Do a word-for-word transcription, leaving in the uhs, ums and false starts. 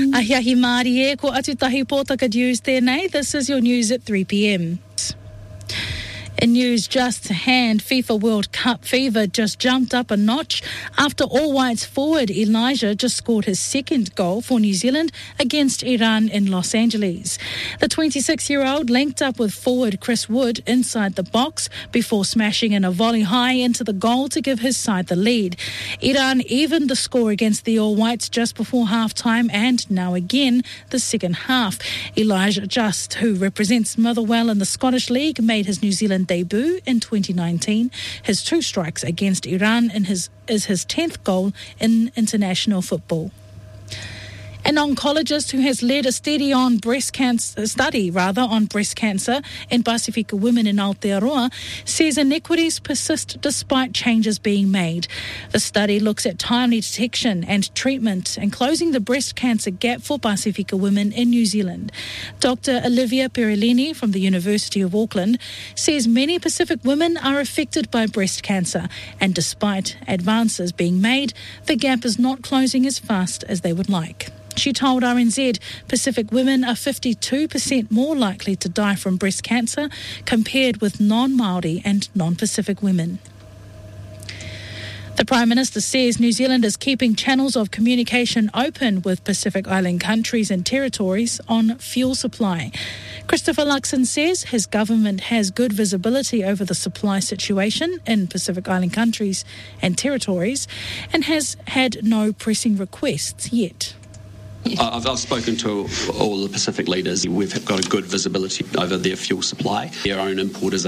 Ahiahi Māori e, ko atu tahi pōtaka news tēnei. This is your news at three p.m. In news just to hand, FIFA World Cup fever just jumped up a notch after All Whites forward Elijah just scored his second goal for New Zealand against Iran in Los Angeles. The twenty-six-year-old linked up with forward Chris Wood inside the box before smashing in a volley high into the goal to give his side the lead. Iran evened the score against the All Whites just before half-time and now again the second half. Elijah Just, who represents Motherwell in the Scottish League, made his New Zealand debut in twenty nineteen. His two strikes against Iran in his, is his tenth goal in international football. An oncologist who has led a study on breast cancer, study rather on breast cancer in Pasifika women in Aotearoa says inequities persist despite changes being made. The study looks at timely detection and treatment and closing the breast cancer gap for Pasifika women in New Zealand. Doctor Olivia Perellini from the University of Auckland says many Pacific women are affected by breast cancer, and despite advances being made, the gap is not closing as fast as they would like. She told R N Z Pacific women are fifty-two percent more likely to die from breast cancer compared with non-Māori and non-Pacific women. The Prime Minister says New Zealand is keeping channels of communication open with Pacific Island countries and territories on fuel supply. Christopher Luxon says his government has good visibility over the supply situation in Pacific Island countries and territories and has had no pressing requests yet. I've, I've spoken to all the Pacific leaders. We've got a good visibility over their fuel supply. Their own importers